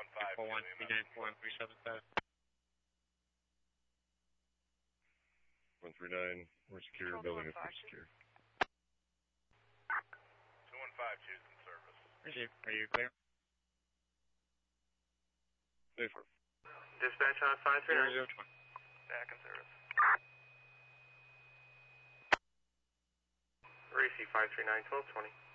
15394 139, we're secure, building is secure. 215, choose in service. Received. Are you clear? Safer. Dispatch on 539. 020. Back in service. Receive 539, 1220.